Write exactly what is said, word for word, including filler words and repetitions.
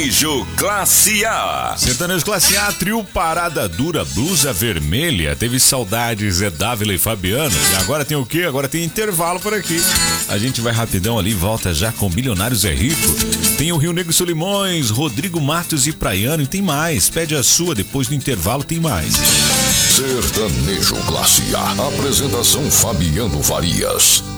Sertanejo Classe A. Sertanejo Classe A, trio Parada Dura, Blusa Vermelha. Teve saudades, é Dávila e Fabiano. E agora tem o quê? Agora tem intervalo por aqui. A gente vai rapidão ali, volta já com Milionários é Rico. Tem o Rio Negro e Solimões, Rodrigo Matos e Praiano. E tem mais. Pede a sua, depois do intervalo tem mais. Sertanejo Classe A. Apresentação Fabiano Farias.